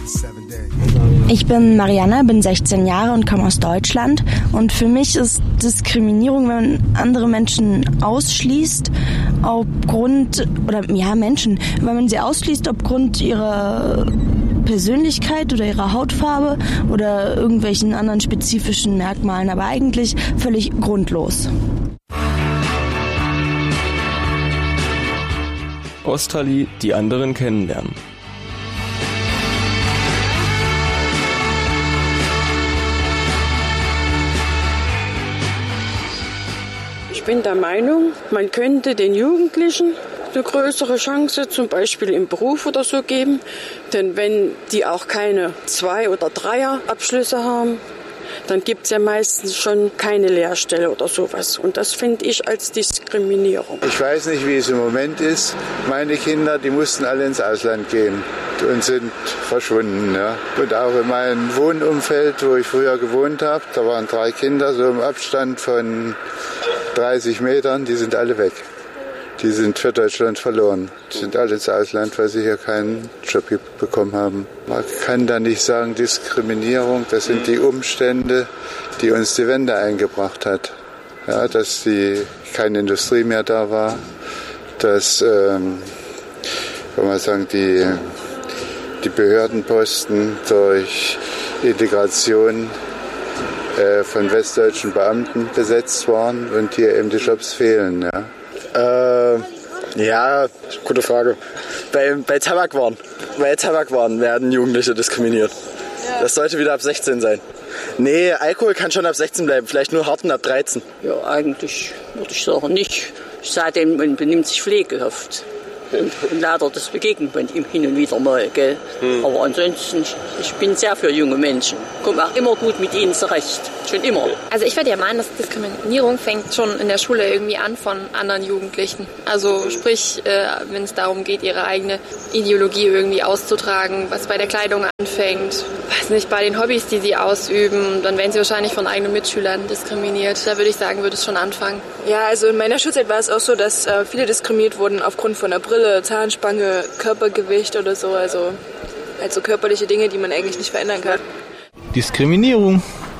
Ich bin Marianne, bin 16 Jahre und komme aus Deutschland. Und für mich ist Diskriminierung, wenn man andere Menschen ausschließt, wenn man sie ausschließt aufgrund ihrer Persönlichkeit oder ihrer Hautfarbe oder irgendwelchen anderen spezifischen Merkmalen, aber eigentlich völlig grundlos. Osterli, die anderen kennenlernen. Ich bin der Meinung, man könnte den Jugendlichen eine größere Chance, zum Beispiel im Beruf oder so geben. Denn wenn die auch keine 2- oder 3er-Abschlüsse haben, dann gibt es ja meistens schon keine Lehrstelle oder sowas. Und das finde ich als Diskriminierung. Ich weiß nicht, wie es im Moment ist. Meine Kinder, die mussten alle ins Ausland gehen und sind verschwunden. Ja. Und auch in meinem Wohnumfeld, wo ich früher gewohnt habe, da waren 3 Kinder, so im Abstand von 30 Metern, die sind alle weg. Die sind für Deutschland verloren. Die sind alle ins Ausland, weil sie hier keinen Job bekommen haben. Man kann da nicht sagen Diskriminierung, das sind die Umstände, die uns die Wende eingebracht hat. Ja, dass keine Industrie mehr da war, dass kann man sagen, die Behördenposten durch Integration von westdeutschen Beamten besetzt waren und hier eben die Jobs fehlen. Ja. Ja, gute Frage. Bei Tabakwaren werden Jugendliche diskriminiert. Ja. Das sollte wieder ab 16 sein. Nee, Alkohol kann schon ab 16 bleiben, vielleicht nur Harten ab 13. Ja, eigentlich würde ich sagen nicht. Es sei denn, man benimmt sich pflegehaft. Und leider, das begegnet man ihm hin und wieder mal. Gell? Aber ansonsten, ich bin sehr für junge Menschen. Komme auch immer gut mit ihnen zurecht. Schon immer. Also ich würde ja meinen, dass Diskriminierung fängt schon in der Schule irgendwie an von anderen Jugendlichen. Also sprich, wenn es darum geht, ihre eigene Ideologie irgendwie auszutragen, was bei der Kleidung anfängt, weiß nicht, bei den Hobbys, die sie ausüben, dann werden sie wahrscheinlich von eigenen Mitschülern diskriminiert. Da würde ich sagen, würde es schon anfangen. Ja, also in meiner Schulzeit war es auch so, dass viele diskriminiert wurden aufgrund von der Brille, Zahnspange, Körpergewicht oder so. Also körperliche Dinge, die man eigentlich nicht verändern kann. Diskriminierung.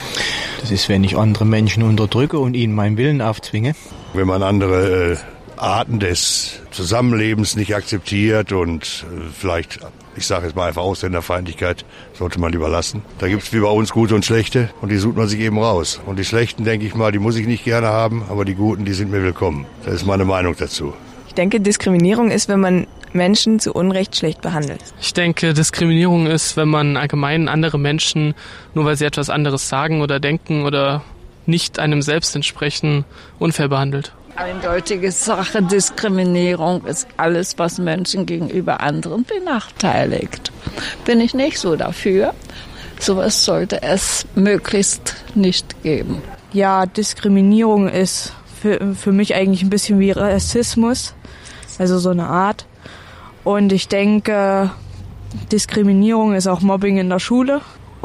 Das ist, wenn ich andere Menschen unterdrücke und ihnen meinen Willen aufzwinge. Wenn man andere Arten des Zusammenlebens nicht akzeptiert und vielleicht, ich sage jetzt mal einfach Ausländerfeindlichkeit, sollte man lieber lassen. Da gibt es wie bei uns gute und schlechte und die sucht man sich eben raus. Und die schlechten, denke ich mal, die muss ich nicht gerne haben, aber die guten, die sind mir willkommen. Das ist meine Meinung dazu. Ich denke, Diskriminierung ist, wenn man Menschen zu Unrecht schlecht behandelt. Ich denke, Diskriminierung ist, wenn man allgemein andere Menschen, nur weil sie etwas anderes sagen oder denken oder nicht einem selbst entsprechen, unfair behandelt. Eindeutige Sache, Diskriminierung ist alles, was Menschen gegenüber anderen benachteiligt. Bin ich nicht so dafür. Sowas sollte es möglichst nicht geben. Ja, Diskriminierung ist für mich eigentlich ein bisschen wie Rassismus, also so eine Art. Und ich denke, Diskriminierung ist auch Mobbing in der Schule.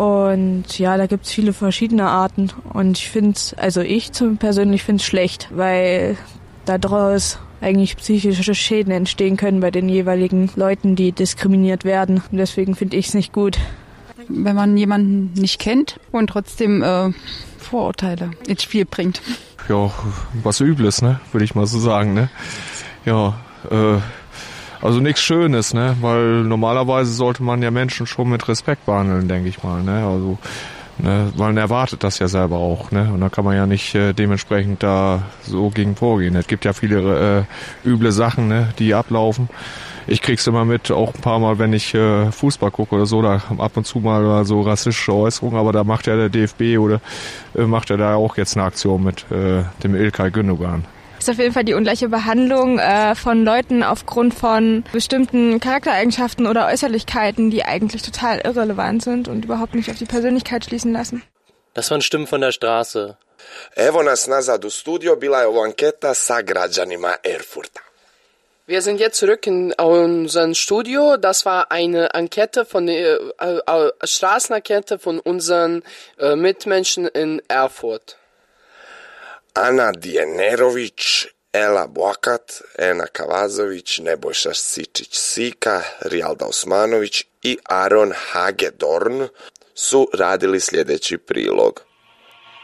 Und ja, da gibt es viele verschiedene Arten. Und ich persönlich finde es schlecht, weil daraus eigentlich psychische Schäden entstehen können bei den jeweiligen Leuten, die diskriminiert werden. Und deswegen finde ich es nicht gut. Wenn man jemanden nicht kennt und trotzdem Vorurteile ins Spiel bringt. Ja, was Übles, ne, würde ich mal so sagen, ne. Ja, also nichts Schönes, ne, weil normalerweise sollte man ja Menschen schon mit Respekt behandeln, denke ich mal, ne, also, ne, weil man erwartet das ja selber auch, ne, und da kann man ja nicht dementsprechend da so gegen vorgehen. Es gibt ja viele üble Sachen, ne, die ablaufen. Ich krieg's immer mit, auch ein paar Mal, wenn ich Fußball gucke oder so, da ab und zu mal so rassistische Äußerungen, aber da macht ja der DFB oder macht ja da auch jetzt eine Aktion mit dem İlkay Gündogan. Ist auf jeden Fall die ungleiche Behandlung von Leuten aufgrund von bestimmten Charaktereigenschaften oder Äußerlichkeiten, die eigentlich total irrelevant sind und überhaupt nicht auf die Persönlichkeit schließen lassen. Das waren Stimmen von der Straße. Evo nas nazad u studio, bila je ovo anketa sa građanima Erfurta. Wir sind jetzt zurück in unserem Studio. Das war eine Enquete Straßenenquete von unseren Mitmenschen in Erfurt. Ana Dienerović Ela Boakat, Ena Kavazović, Nebojša Sičić-Sika, Rijalda Osmanović i Aron Hagedorn su radili sljedeći prilog.